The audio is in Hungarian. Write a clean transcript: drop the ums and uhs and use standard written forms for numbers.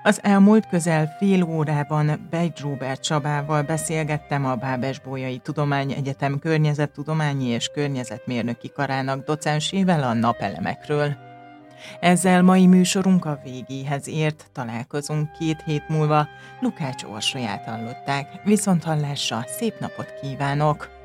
Az elmúlt közel fél órában Bejt Róbert Csabával beszélgettem a Bábes-Bolyai Tudományegyetem környezettudományi és környezetmérnöki karának docensével a napelemekről. Ezzel mai műsorunk a végéhez ért, találkozunk 2 hét múlva. Lukács Orsolyát hallották, viszonthallásra, szép napot kívánok!